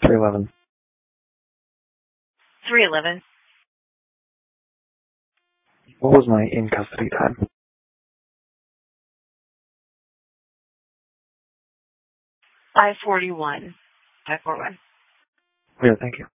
311. 311. What was my in custody time? 541. 541. Yeah, thank you.